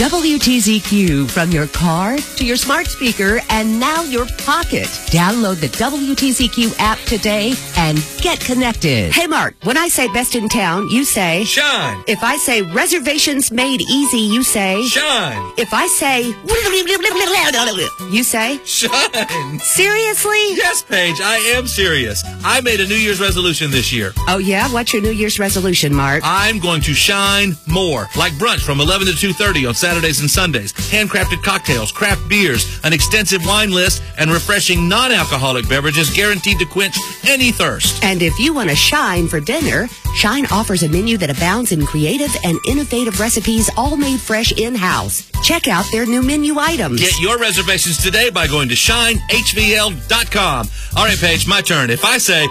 WTZQ from your car to your smart speaker and now your pocket. Download the WTZQ app today and get connected. Hey, Mark, when I say best in town, you say shine. If I say reservations made easy, you say shine. If I say you say shine. Seriously? Yes, Paige, I am serious. I made a New Year's resolution this year. Oh, yeah? What's your New Year's resolution, Mark? I'm going to shine more. Like brunch from 11 to 2:30 on Saturdays and Sundays, handcrafted cocktails, craft beers, an extensive wine list, and refreshing non-alcoholic beverages guaranteed to quench any thirst. And if you want to shine for dinner, Shine offers a menu that abounds in creative and innovative recipes, all made fresh in-house. Check out their new menu items. Get your reservations today by going to shinehvl.com. All right, Paige, my turn. If I say,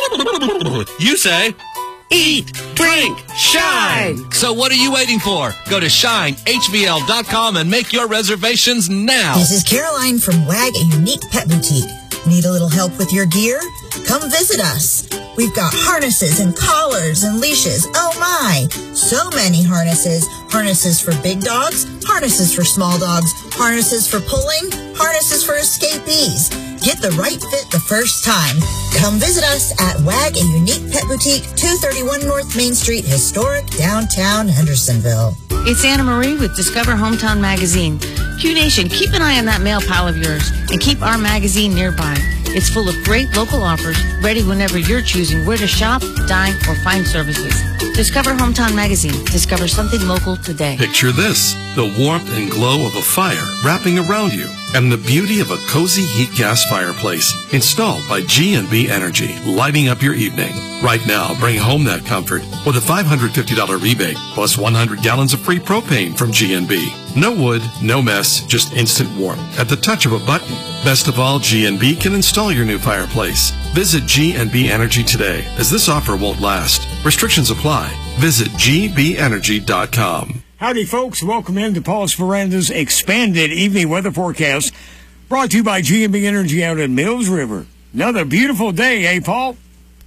you say, eat, drink, shine. So what are you waiting for? Go to shinehvl.com and make your reservations now. This is Caroline from WAG, a unique pet boutique. Need a little help with your gear? Come visit us. We've got harnesses and collars and leashes. Oh my! So many harnesses. Harnesses for big dogs, harnesses for small dogs, harnesses for pulling, harnesses for escapees. Get the right fit the first time. Come visit us at WAG, a unique pet boutique, 231 North Main Street, historic downtown Hendersonville. It's Anna Marie with Discover Hometown Magazine. Q Nation, keep an eye on that mail pile of yours and keep our magazine nearby. It's full of great local offers, ready whenever you're choosing where to shop, dine, or find services. Discover Hometown Magazine. Discover something local today. Picture this, the warmth and glow of a fire wrapping around you, and the beauty of a cozy heat gas fireplace installed by G&B Energy, lighting up your evening. Right now, bring home that comfort with a $550 rebate plus 100 gallons of free propane from G&B. No wood, no mess, just instant warmth at the touch of a button. Best of all, G&B can install your new fireplace. Visit G&B Energy today, as this offer won't last. Restrictions apply. Visit gbenergy.com. Howdy, folks. Welcome into Paul Speranda's expanded evening weather forecast, brought to you by G&B Energy out at Mills River. Another beautiful day, eh, Paul?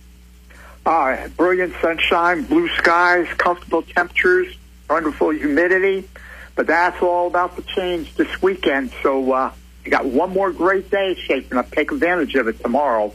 Brilliant sunshine, blue skies, comfortable temperatures, wonderful humidity. But that's all about to change this weekend. So you got one more great day shaping up. Take advantage of it tomorrow.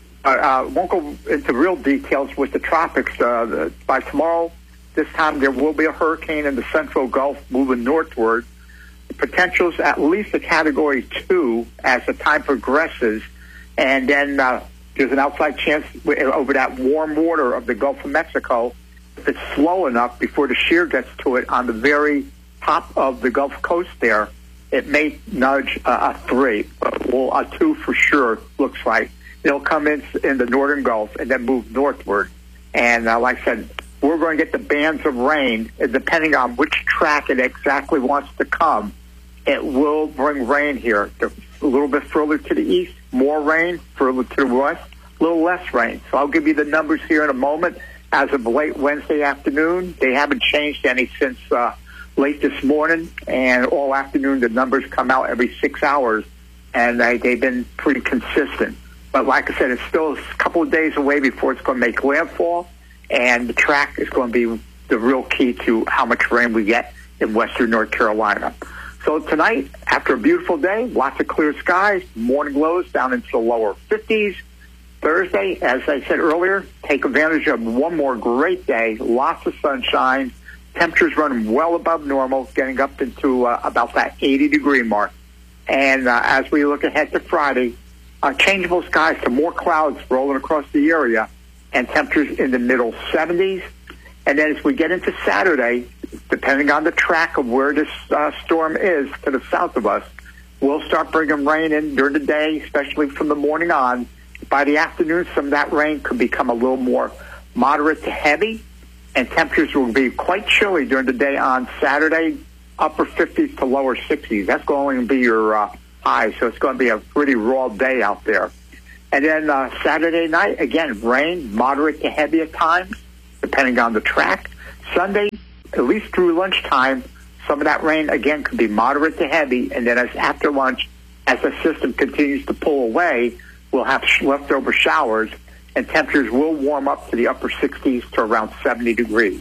Won't go into real details with the tropics. By tomorrow, this time there will be a hurricane in the central Gulf moving northward. The potential's at least a Category 2 as the time progresses. And then there's an outside chance over that warm water of the Gulf of Mexico, if it's slow enough before the shear gets to it on the very top of the Gulf Coast there, it may nudge a 3, well, a 2 for sure, looks like. It'll come in the northern Gulf and then move northward. And like I said, we're going to get the bands of rain, and depending on which track it exactly wants to come, it will bring rain here. A little bit further to the east, more rain, further to the west, a little less rain. So I'll give you the numbers here in a moment. As of late Wednesday afternoon, they haven't changed any since late this morning, and all afternoon the numbers come out every 6 hours, and they've been pretty consistent. But like I said, it's still a couple of days away before it's going to make landfall, and the track is going to be the real key to how much rain we get in western North Carolina. So tonight, after a beautiful day, lots of clear skies, morning lows down into the lower 50s. Thursday, as I said earlier, take advantage of one more great day, lots of sunshine, temperatures running well above normal, getting up into about that 80-degree mark. And as we look ahead to Friday, changeable skies to more clouds rolling across the area and temperatures in the middle 70s. And then as we get into Saturday, depending on the track of where this storm is to the south of us, we'll start bringing rain in during the day, especially from the morning on. By the afternoon, some of that rain could become a little more moderate to heavy, and temperatures will be quite chilly during the day on Saturday, upper 50s to lower 60s. That's going to be your high, so it's going to be a pretty raw day out there. And then Saturday night, again, rain, moderate to heavy at times, depending on the track. Sunday, at least through lunchtime, some of that rain, again, could be moderate to heavy, and then as after lunch, as the system continues to pull away, we'll have leftover showers, and temperatures will warm up to the upper 60s to around 70 degrees.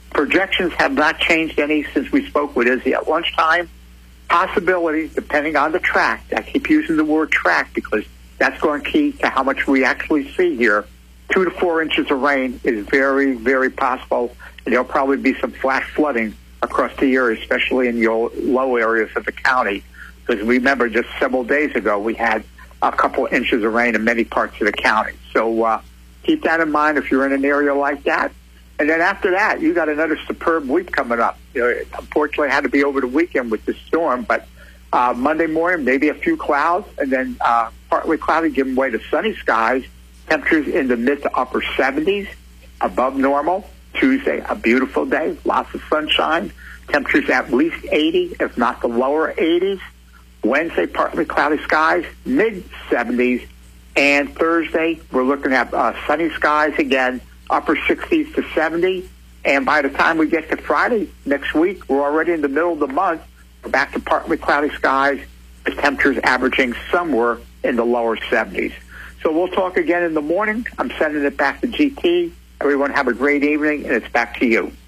Projections have not changed any since we spoke with Izzy at lunchtime. Possibilities, depending on the track. I keep using the word track because that's going key to how much we actually see here. 2 to 4 inches of rain is very, very possible. And there'll probably be some flash flooding across the area, especially in your low areas of the county. Because remember, just several days ago, we had a couple inches of rain in many parts of the county. So keep that in mind if you're in an area like that. And then after that, you got another superb week coming up. Unfortunately, it had to be over the weekend with the storm, but Monday morning, maybe a few clouds, and then partly cloudy, giving way to sunny skies. Temperatures in the mid to upper 70s, above normal. Tuesday, a beautiful day, lots of sunshine. Temperatures at least 80, if not the lower 80s. Wednesday, partly cloudy skies, mid-70s. And Thursday, we're looking at sunny skies again, upper 60s to 70. And by the time we get to Friday next week, we're already in the middle of the month. We're back to partly cloudy skies, with temperatures averaging somewhere in the lower 70s. So we'll talk again in the morning. I'm sending it back to GT. Everyone have a great evening, and it's back to you.